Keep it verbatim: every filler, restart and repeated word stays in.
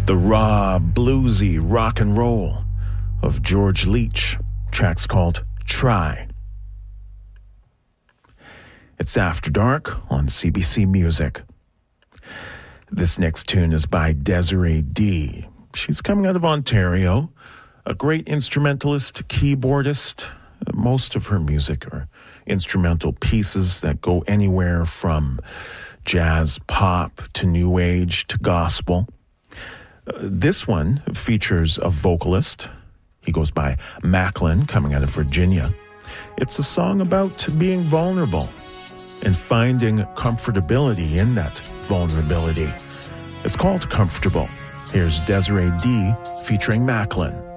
the raw, bluesy rock and roll of George Leach. Track's called Try. It's After Dark on C B C Music. This next tune is by Desiree D. She's coming out of Ontario, a great instrumentalist, keyboardist. Most of her music are instrumental pieces that go anywhere from jazz, pop, to new age, to gospel. Uh, this one features a vocalist. He goes by Macklin, coming out of Virginia. It's a song about being vulnerable and finding comfortability in that vulnerability. It's called Comfortable. Here's Desiree D featuring Macklin.